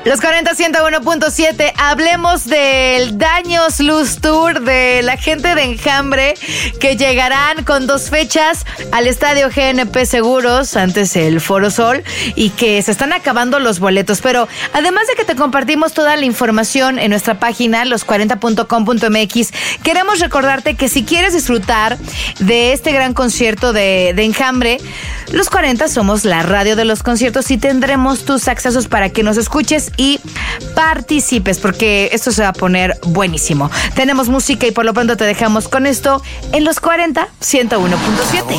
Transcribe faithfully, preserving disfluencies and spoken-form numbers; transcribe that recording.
Los cuarenta, ciento uno punto siete, hablemos del Daños Luz Tour de la gente de Enjambre, que llegarán con dos fechas al Estadio G N P Seguros, antes el Foro Sol, y que se están acabando los boletos. Pero además de que te compartimos toda la información en nuestra página, los cuarenta punto com punto m x, queremos recordarte que si quieres disfrutar de este gran concierto de, de Enjambre, Los cuarenta somos la radio de los conciertos y tendremos tus accesos para que nos escuches y participes, porque esto se va a poner buenísimo. Tenemos música y por lo pronto te dejamos con esto en los cuarenta, ciento uno punto siete.